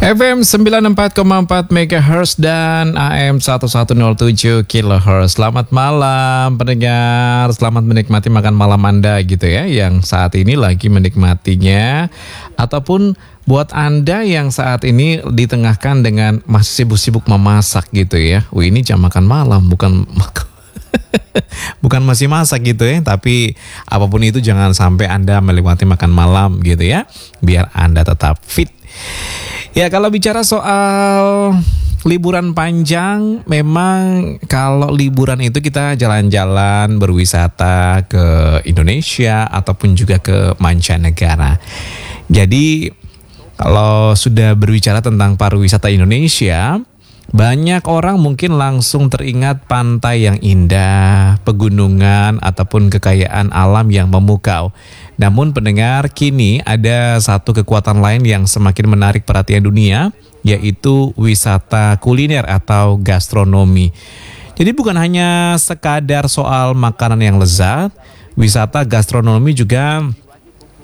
FM 94,4 MHz dan AM 1107 kHz. Selamat malam pendengar, selamat menikmati makan malam Anda gitu ya, yang saat ini lagi menikmatinya. Ataupun buat Anda yang saat ini ditengahkan dengan masih sibuk-sibuk memasak gitu ya. Ini jam makan malam, bukan bukan masih masak gitu ya. Tapi apapun itu jangan sampai Anda melewati makan malam gitu ya, biar Anda tetap fit. Ya, kalau bicara soal liburan panjang, memang kalau liburan itu kita jalan-jalan berwisata ke Indonesia ataupun juga ke mancanegara. Jadi kalau sudah berbicara tentang pariwisata Indonesia, banyak orang mungkin langsung teringat pantai yang indah, pegunungan, ataupun kekayaan alam yang memukau. Namun pendengar, kini ada satu kekuatan lain yang semakin menarik perhatian dunia, yaitu wisata kuliner atau gastronomi. Jadi bukan hanya sekadar soal makanan yang lezat, wisata gastronomi juga